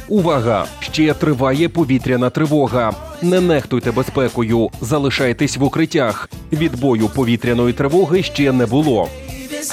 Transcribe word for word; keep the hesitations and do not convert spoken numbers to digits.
Увага! Ще триває повітряна тривога. Не нехтуйте безпекою, залишайтесь в укриттях. Відбою повітряної тривоги ще не було.